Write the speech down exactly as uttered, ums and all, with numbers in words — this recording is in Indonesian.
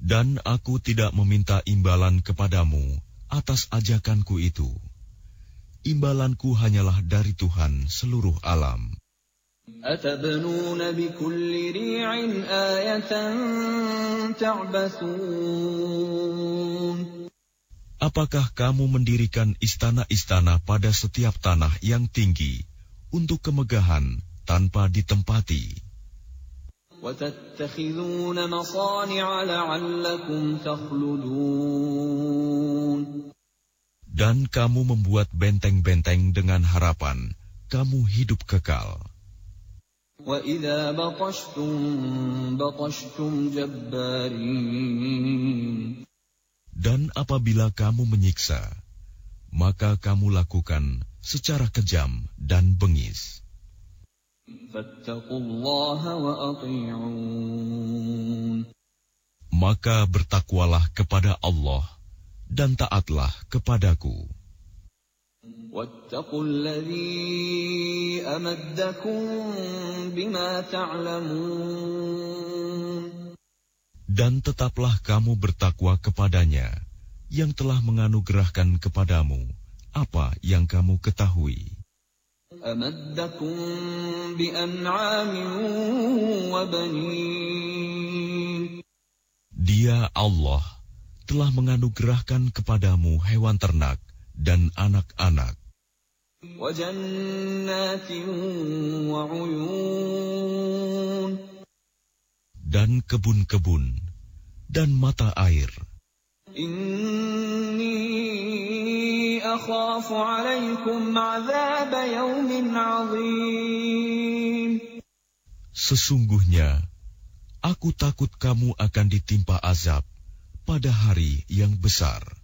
Dan aku tidak meminta imbalan kepadamu atas ajakanku itu. Imbalanku hanyalah dari Tuhan seluruh alam. أَتَبْنُونَ بِكُلِّ رِيعٍ آيَةً تَعْبَثُونَ Apakah kamu mendirikan istana-istana pada setiap tanah yang tinggi untuk kemegahan tanpa ditempati? وَتَتَّخِذُونَ مَصَانِعَ لَعَلَّكُمْ تَخْلُدُونَ Dan kamu membuat benteng-benteng dengan harapan kamu hidup kekal. وَإِذَا بَطَشْتُمْ بَطَشْتُمْ جَبَّارِينَ Dan apabila kamu menyiksa, maka kamu lakukan secara kejam dan bengis. فَاتَّقُوا اللَّهَ وَأَطِيعُونِ Maka bertakwalah kepada Allah dan taatlah kepadaku. وَاتَّقُوا الَّذِي أَمَدَّكُم بِمَا تَعْلَمُونَ Dan tetaplah kamu bertakwa kepadanya yang telah menganugerahkan kepadamu apa yang kamu ketahui. أَمَدَّكُم بِأَنْعَامٍ وَبَنِينَ Dia Allah telah menganugerahkan kepadamu hewan ternak dan anak-anak. وَجَنَّاتٍ وَعُيُونٍ Dan kebun-kebun dan mata air. إِنِّي أَخَافُ عَلَيْكُمْ عَذَابَ يَوْمٍ عَظِيمٍ Sesungguhnya, aku takut kamu akan ditimpa azab pada hari yang besar.